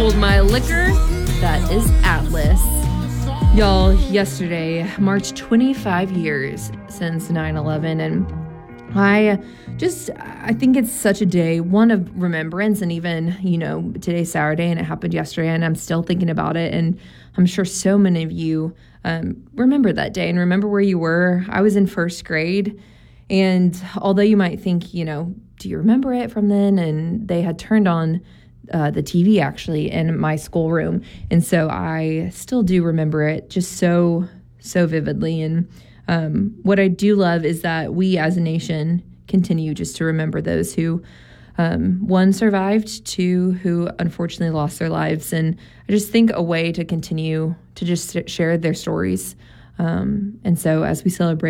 hold my liquor. That is Atlas. Y'all, yesterday marked 25 years since 9/11, and I think it's such a day, one of remembrance, and even, today's Saturday and it happened yesterday and I'm still thinking about it. And I'm sure so many of you remember that day and remember where you were. I was in first grade, and although you might think, do you remember it from then? And they had turned on the TV actually in my schoolroom. And so I still do remember it just so vividly. And what I do love is that we as a nation continue just to remember those who, one, survived, two, who unfortunately lost their lives. And I just think a way to continue to just share their stories. And so as we celebrate